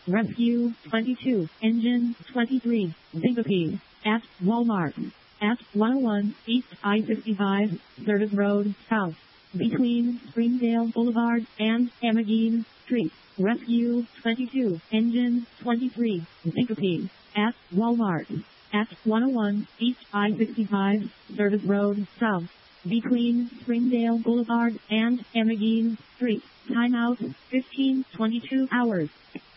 Rescue 22, Engine 23, Syncope, at Walmart, at 101 East I-55, Service Road, South, between Springdale Boulevard and Amageen Street. Rescue 22, Engine 23, Syncope, at Walmart, at 101 East I-55, Service Road, South, between Springdale Boulevard and Amageen Street. Timeout 15:22 hours.